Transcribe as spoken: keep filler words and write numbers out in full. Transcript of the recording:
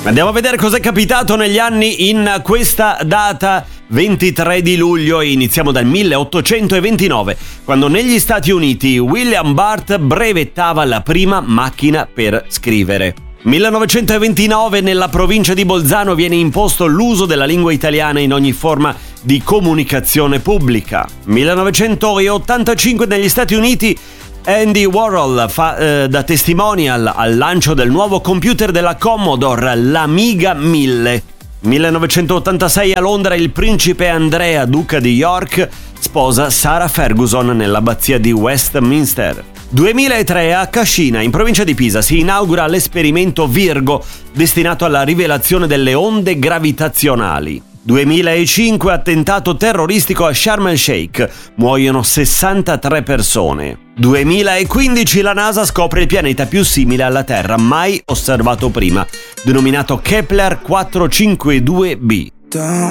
Andiamo a vedere cos'è capitato negli anni in questa data ventitré di luglio. Iniziamo dal milleottocentoventinove, quando negli Stati Uniti William Bart brevettava la prima macchina per scrivere. millenovecentoventinove, nella provincia di Bolzano viene imposto l'uso della lingua italiana in ogni forma di comunicazione pubblica. millenovecentottantacinque, negli Stati Uniti Andy Warhol fa eh, da testimonial al lancio del nuovo computer della Commodore, l'Amiga mille. millenovecentottantasei, a Londra, il principe Andrea, duca di York, sposa Sarah Ferguson nell'abbazia di Westminster. duemilatré, a Cascina, in provincia di Pisa, si inaugura l'esperimento Virgo, destinato alla rivelazione delle onde gravitazionali. duemilacinque, attentato terroristico a Sharm el-Sheikh, muoiono sessantatré persone. duemilaquindici, la NASA scopre il pianeta più simile alla Terra mai osservato prima, denominato Kepler quattrocentocinquantadue b.